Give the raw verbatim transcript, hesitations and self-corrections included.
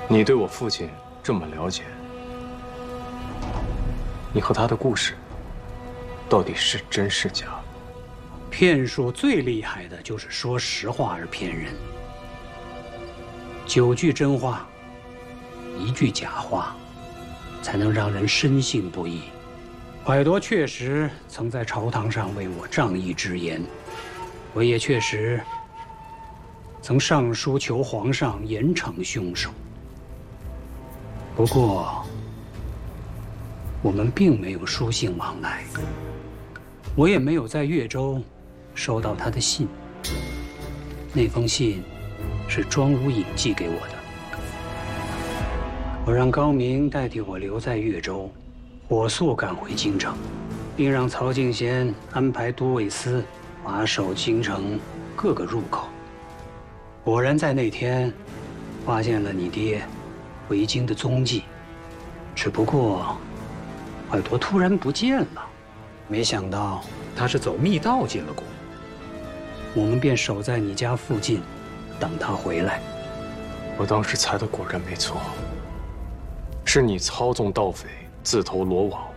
你对我父亲这么了解，你和他的故事到底是真是假？ 骗术最厉害的就是说实话而骗人。九句真话，一句假话，才能让人深信不疑。蒯夺确实曾在朝堂上为我仗义直言，我也确实曾上书求皇上严惩凶手。不过，我们并没有书信往来，我也没有在越州收到他的信。那封信是庄如影寄给我的。我让高明代替我留在越州，火速赶回京城，并让曹敬先安排都尉司把守京城各个入口。果然在那天发现了你爹回京的踪迹，只不过蒯夺突然不见了，没想到他是走密道进了宫。 我们便守在你家附近，等他回来。 我当时猜的果然没错，是你操纵盗匪自投罗网，